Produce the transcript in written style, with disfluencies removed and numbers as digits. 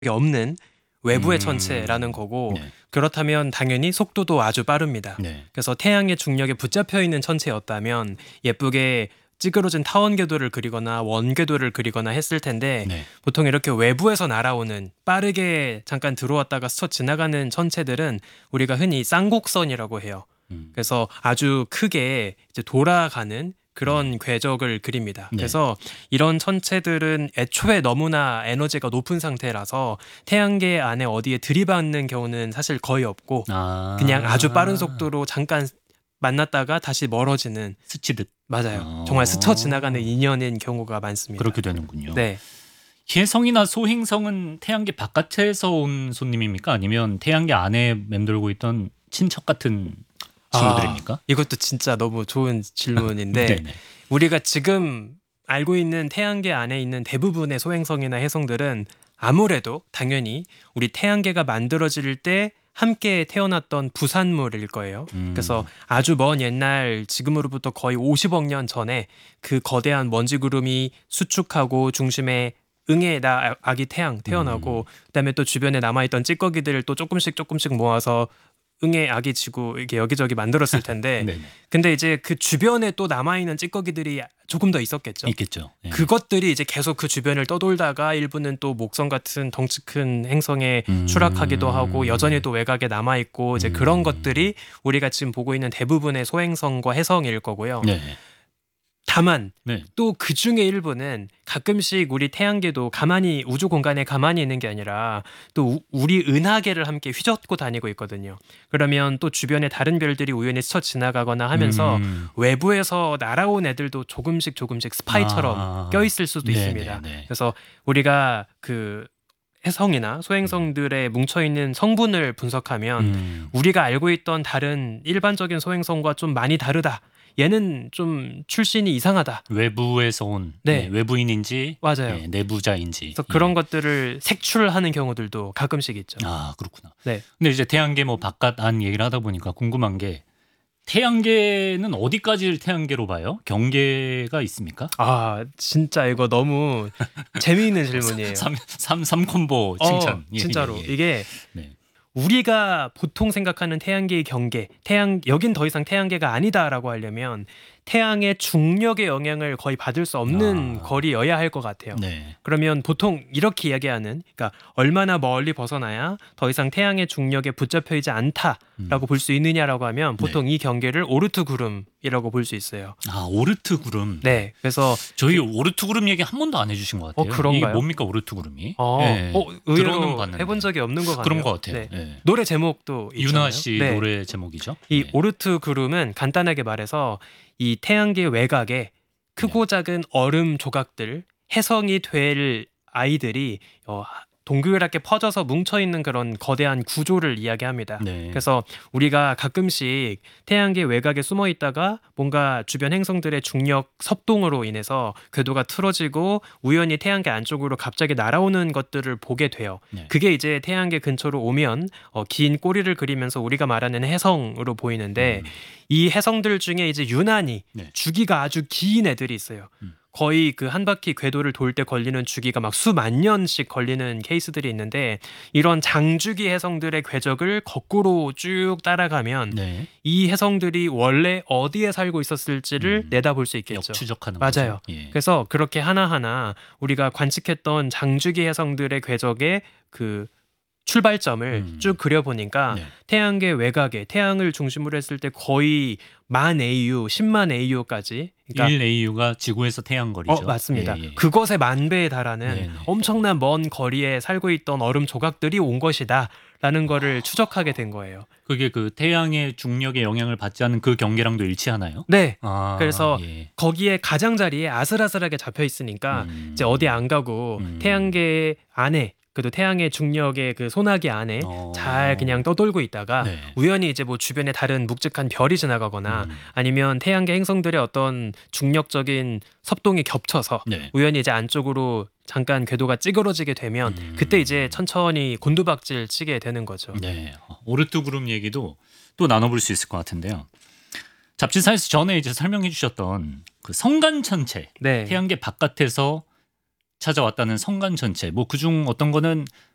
없는 외부의 천체라는 거고 네. 그렇다면 당연히 속도도 아주 빠릅니다. 네. 그래서 태양의 중력에 붙잡혀 있는 천체였다면 예쁘게 찌그러진 타원 궤도를 그리거나 원 궤도를 그리거나 했을 텐데 네. 보통 이렇게 외부에서 날아오는 빠르게 잠깐 들어왔다가 스쳐 지나가는 천체들은 우리가 흔히 쌍곡선이라고 해요. 그래서 아주 크게 이제 돌아가는 그런 궤적을 그립니다. 네. 그래서 이런 천체들은 애초에 너무나 에너지가 높은 상태라서 태양계 안에 어디에 들이받는 경우는 사실 거의 없고 그냥 아주 빠른 속도로 잠깐 만났다가 다시 멀어지는 스치듯. 맞아요. 정말 스쳐 지나가는 인연인 경우가 많습니다. 그렇게 되는군요. 네. 혜성이나 소행성은 태양계 바깥에서 온 손님입니까? 아니면 태양계 안에 맴돌고 있던 친척 같은 친구들입니까? 이것도 진짜 너무 좋은 질문인데 네네. 우리가 지금 알고 있는 태양계 안에 있는 대부분의 소행성이나 해성들은 아무래도 당연히 우리 태양계가 만들어질 때 함께 태어났던 부산물일 거예요. 그래서 아주 먼 옛날 지금으로부터 거의 50억 년 전에 그 거대한 먼지 구름이 수축하고 중심에 응의 아기 태양 태어나고 그다음에 또 주변에 남아있던 찌꺼기들을 또 조금씩 모아서 응의 아기 지구 이게 여기저기 만들었을 텐데 네네. 근데 이제 그 주변에 또 남아있는 찌꺼기들이 조금 더 있었겠죠. 있겠죠. 네. 그것들이 이제 계속 그 주변을 떠돌다가 일부는 또 목성 같은 덩치 큰 행성에 추락하기도 하고 여전히 또 외곽에 남아있고 이제 그런 것들이 우리가 지금 보고 있는 대부분의 소행성과 해성일 거고요. 네. 다만 네. 또 그 중에 일부는 가끔씩 우리 태양계도 가만히 우주 공간에 가만히 있는 게 아니라 또 우리 은하계를 함께 휘젓고 다니고 있거든요. 그러면 또 주변에 다른 별들이 우연히 스쳐 지나가거나 하면서 외부에서 날아온 애들도 조금씩 스파이처럼 껴있을 수도 있습니다. 네네네. 그래서 우리가 그 해성이나 소행성들의 뭉쳐있는 성분을 분석하면 우리가 알고 있던 다른 일반적인 소행성과 좀 많이 다르다. 얘는 좀 출신이 이상하다. 외부에서 온 네. 외부인인지 맞아요. 내부자인지. 그래서 그런 것들을 색출하는 경우들도 가끔씩 있죠. 아, 그렇구나. 네. 근데 이제 태양계 뭐 바깥 안 얘기를 하다 보니까 궁금한 게 태양계는 어디까지를 태양계로 봐요? 경계가 있습니까? 진짜 이거 너무 재미있는 질문이에요. 삼콤보 칭찬. 진짜로. 예. 이게 네. 우리가 보통 생각하는 태양계의 경계, 여긴 더 이상 태양계가 아니다라고 하려면 태양의 중력의 영향을 거의 받을 수 없는 거리여야 할 것 같아요. 네. 그러면 보통 이렇게 이야기하는, 그러니까 얼마나 멀리 벗어나야 더 이상 태양의 중력에 붙잡혀 있지 않다라고 볼 수 있느냐라고 하면 보통 이 경계를 오르트 구름이라고 볼 수 있어요. 오르트 구름. 네, 그래서 저희 오르트 구름 얘기 한 번도 안 해주신 것 같아요. 그런가요? 이게 뭡니까 오르트 구름이? 의외로 봤는데. 해본 적이 없는 것 같아요. 그런 것 같아요. 네. 네. 노래 제목도 있잖아요. 유나 씨 네. 노래 제목이죠. 이 네. 오르트 구름은 간단하게 말해서 이 태양계 외곽에 크고 작은 얼음 조각들, 해성이 될 아이들이 동그랗게 퍼져서 뭉쳐있는 그런 거대한 구조를 이야기합니다. 네. 그래서 우리가 가끔씩 태양계 외곽에 숨어 있다가 뭔가 주변 행성들의 중력 섭동으로 인해서 궤도가 틀어지고 우연히 태양계 안쪽으로 갑자기 날아오는 것들을 보게 돼요. 네. 그게 이제 태양계 근처로 오면 긴 꼬리를 그리면서 우리가 말하는 해성으로 보이는데 이 해성들 중에 이제 유난히 주기가 아주 긴 애들이 있어요. 거의 그 한 바퀴 궤도를 돌 때 걸리는 주기가 막 수만 년씩 걸리는 케이스들이 있는데 이런 장주기 해성들의 궤적을 거꾸로 쭉 따라가면 이 해성들이 원래 어디에 살고 있었을지를 내다볼 수 있겠죠. 역추적하는 맞아요. 거죠. 예. 그래서 그렇게 하나하나 우리가 관측했던 장주기 해성들의 궤적의 그 출발점을 쭉 그려보니까 태양계 외곽에 태양을 중심으로 했을 때 거의 10,000 AU, 100,000 AU까지 1 AU가 지구에서 태양 거리죠. 맞습니다. 예. 그것의 10,000배에 달하는 엄청난 먼 거리에 살고 있던 얼음 조각들이 온 것이다 라는 거를 추적하게 된 거예요. 그게 그 태양의 중력의 영향을 받지 않는 그 경계랑도 일치하나요? 네. 그래서 거기에 가장자리에 아슬아슬하게 잡혀 있으니까 이제 어디 안 가고 태양계 안에 그래도 태양의 중력의 그 소나기 안에 잘 그냥 떠돌고 있다가 우연히 이제 뭐 주변에 다른 묵직한 별이 지나가거나 아니면 태양계 행성들의 어떤 중력적인 섭동이 겹쳐서 우연히 이제 안쪽으로 잠깐 궤도가 찌그러지게 되면 그때 이제 천천히 곤두박질 치게 되는 거죠. 네. 오르트 구름 얘기도 또 나눠볼 수 있을 것 같은데요. 잡지사에서 전에 이제 설명해 주셨던 그 성간천체, 태양계 바깥에서 찾아왔다는 성간천체, 뭐 그중 어떤 거는